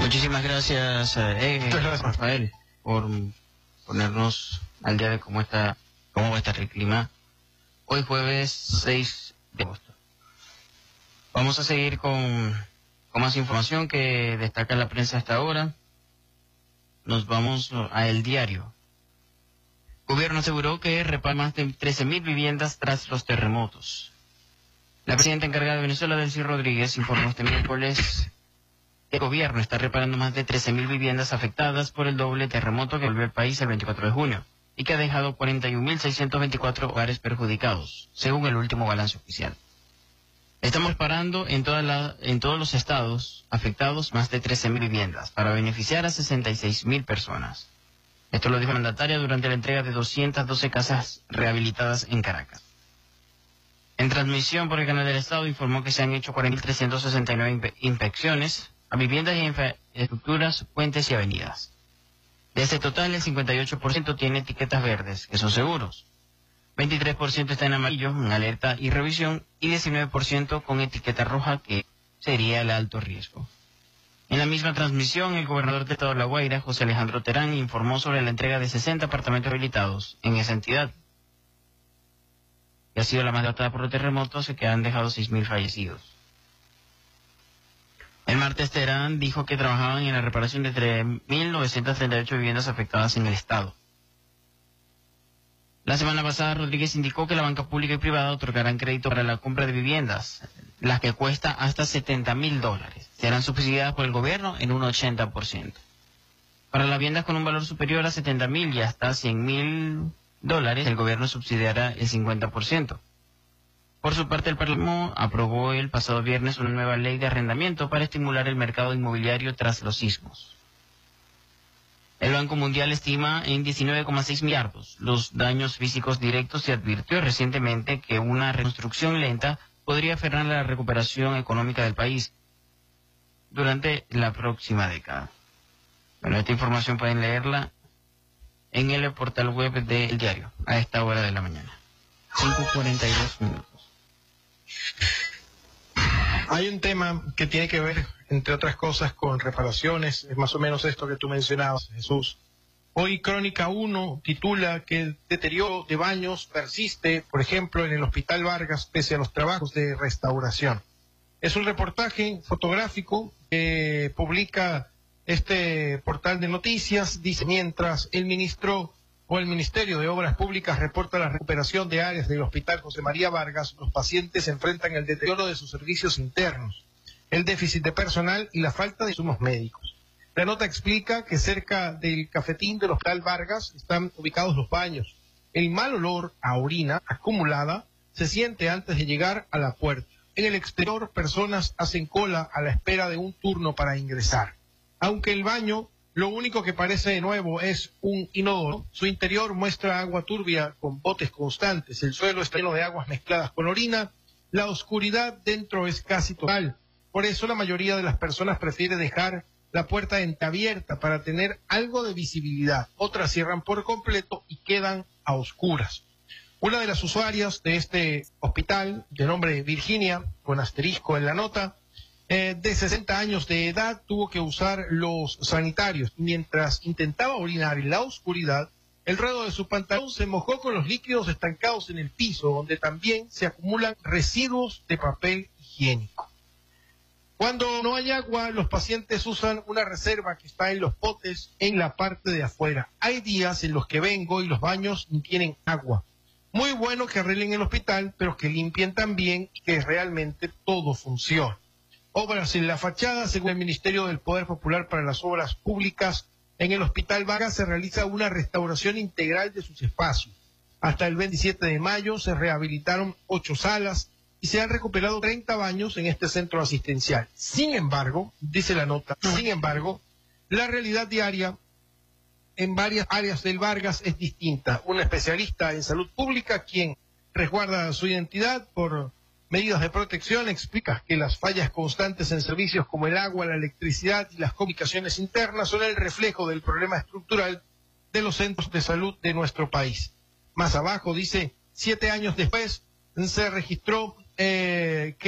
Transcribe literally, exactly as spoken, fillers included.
Muchísimas gracias, eh, gracias, Rafael, por ponernos al día de cómo está, cómo va a estar el clima. Hoy jueves seis de agosto. Vamos a seguir con, con más información que destaca la prensa hasta ahora. Nos vamos a El Diario. Gobierno aseguró que repara más de trece mil viviendas tras los terremotos. La presidenta encargada de Venezuela, Delcy Rodríguez, informó este miércoles que el gobierno está reparando más de trece mil viviendas afectadas por el doble terremoto que volvió al país el veinticuatro de junio y que ha dejado cuarenta y un mil seiscientos veinticuatro hogares perjudicados, según el último balance oficial. Estamos reparando en, toda la, en todos los estados afectados más de trece mil viviendas para beneficiar a sesenta y seis mil personas. Esto lo dijo la mandataria durante la entrega de doscientas doce casas rehabilitadas en Caracas. En transmisión por el canal del Estado informó que se han hecho cuarenta mil trescientas sesenta y nueve inspecciones a viviendas y infraestructuras, puentes y avenidas. De este total, el cincuenta y ocho por ciento tiene etiquetas verdes, que son seguros. veintitrés por ciento está en amarillo, en alerta y revisión, y diecinueve por ciento con etiqueta roja, que sería el alto riesgo. En la misma transmisión, el gobernador del estado de La Guaira, José Alejandro Terán, informó sobre la entrega de sesenta apartamentos habilitados en esa entidad, que ha sido la más devastada por los terremotos y que han dejado seis mil fallecidos. El martes Terán dijo que trabajaban en la reparación de tres mil novecientas treinta y ocho viviendas afectadas en el estado. La semana pasada, Rodríguez indicó que la banca pública y privada otorgarán crédito para la compra de viviendas, las que cuesta hasta setenta mil dólares. Serán subsidiadas por el gobierno en un ochenta por ciento. Para las viviendas con un valor superior a setenta mil y hasta cien mil dólares, el gobierno subsidiará el cincuenta por ciento. Por su parte, el Parlamento aprobó el pasado viernes una nueva ley de arrendamiento para estimular el mercado inmobiliario tras los sismos. El Banco Mundial estima en diecinueve coma seis millardos los daños físicos directos y advirtió recientemente que una reconstrucción lenta podría frenar la recuperación económica del país durante la próxima década. Bueno, esta información pueden leerla en el portal web del diario a esta hora de la mañana. cinco cuarenta y dos minutos. Hay un tema que tiene que ver, entre otras cosas, con reparaciones. Es más o menos esto que tú mencionabas, Jesús. Hoy Crónica uno titula que el deterioro de baños persiste, por ejemplo, en el Hospital Vargas, pese a los trabajos de restauración. Es un reportaje fotográfico que publica este portal de noticias. Dice, mientras el ministro o el Ministerio de Obras Públicas reporta la recuperación de áreas del Hospital José María Vargas, los pacientes enfrentan el deterioro de sus servicios internos, el déficit de personal y la falta de insumos médicos. La nota explica que cerca del cafetín del Hospital Vargas están ubicados los baños. El mal olor a orina acumulada se siente antes de llegar a la puerta. En el exterior, personas hacen cola a la espera de un turno para ingresar. Aunque el baño lo único que parece de nuevo es un inodoro, su interior muestra agua turbia con botes constantes, el suelo está lleno de aguas mezcladas con orina, la oscuridad dentro es casi total. Por eso la mayoría de las personas prefiere dejar la puerta entreabierta para tener algo de visibilidad. Otras cierran por completo y quedan a oscuras. Una de las usuarias de este hospital, de nombre Virginia, con asterisco en la nota, Eh, de sesenta años de edad, tuvo que usar los sanitarios. Mientras intentaba orinar en la oscuridad, el ruedo de su pantalón se mojó con los líquidos estancados en el piso, donde también se acumulan residuos de papel higiénico. Cuando no hay agua, los pacientes usan una reserva que está en los potes en la parte de afuera. Hay días en los que vengo y los baños ni tienen agua. Muy bueno que arreglen el hospital, pero que limpien también y que realmente todo funcione. Obras en la fachada. Según el Ministerio del Poder Popular para las Obras Públicas, en el Hospital Vargas se realiza una restauración integral de sus espacios. Hasta el veintisiete de mayo se rehabilitaron ocho salas y se han recuperado treinta baños en este centro asistencial. Sin embargo, dice la nota, sin embargo, la realidad diaria en varias áreas del Vargas es distinta. Un especialista en salud pública, quien resguarda su identidad por medidas de protección, explica que las fallas constantes en servicios como el agua, la electricidad y las comunicaciones internas son el reflejo del problema estructural de los centros de salud de nuestro país. Más abajo dice, siete años después se registró eh, que